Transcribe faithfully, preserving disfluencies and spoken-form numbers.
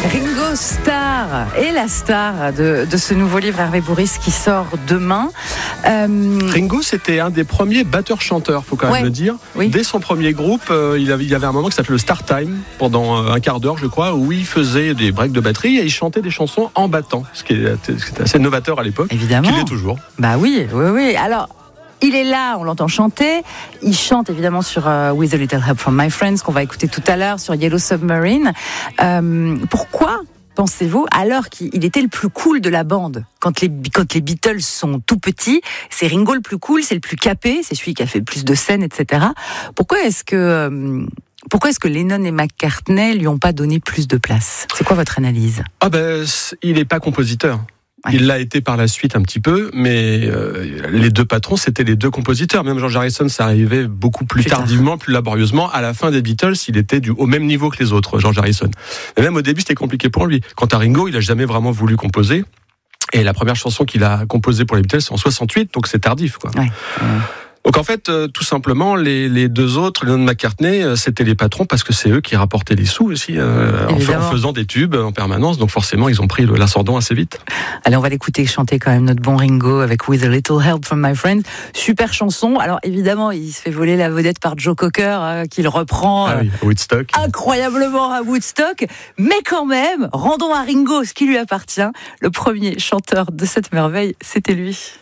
Ringo Starr est la star de, de ce nouveau livre Hervé Bourris qui sort demain. Euh... Ringo, c'était un des premiers batteurs-chanteurs, faut quand même ouais. le dire. Oui. Dès son premier groupe, euh, il, avait, il y avait un moment qui s'appelait le Star Time, pendant un quart d'heure, je crois, où il faisait des breaks de batterie et il chantait des chansons en battant, ce qui était assez novateur à l'époque. Évidemment. Qu'il est toujours. Bah oui, oui, oui. Alors. Il est là, on l'entend chanter. Il chante évidemment sur uh, With a Little Help from My Friends, qu'on va écouter tout à l'heure, sur Yellow Submarine. Euh, pourquoi, pensez-vous, alors qu'il était le plus cool de la bande, quand les, quand les Beatles sont tout petits, c'est Ringo le plus cool, c'est le plus capé, c'est celui qui a fait le plus de scènes, et cetera. Pourquoi est-ce que... Euh, Pourquoi est-ce que Lennon et McCartney lui ont pas donné plus de place ? C'est quoi votre analyse ? Ah ben, il n'est pas compositeur. Ouais. Il l'a été par la suite un petit peu, mais euh, les deux patrons, c'était les deux compositeurs. Même George Harrison, ça arrivait beaucoup plus, plus tardivement, plus laborieusement. À la fin des Beatles, il était du, au même niveau que les autres, George Harrison. Mais même au début, c'était compliqué pour lui. Quant à Ringo, il a jamais vraiment voulu composer. Et la première chanson qu'il a composée pour les Beatles, c'est en soixante-huit, donc c'est tardif, quoi. Ouais. Ouais. Donc en fait, euh, tout simplement, les, les deux autres, Lennon et McCartney, euh, c'était les patrons parce que c'est eux qui rapportaient les sous aussi, euh, en, en faisant des tubes en permanence. Donc forcément, ils ont pris le, l'ascendant assez vite. Allez, on va l'écouter chanter quand même notre bon Ringo avec With a Little Help from My Friends. Super chanson. Alors évidemment, il se fait voler la vedette par Joe Cocker, euh, qu'il reprend ah oui, à Woodstock. incroyablement à Woodstock. Mais quand même, rendons à Ringo ce qui lui appartient. Le premier chanteur de cette merveille, c'était lui.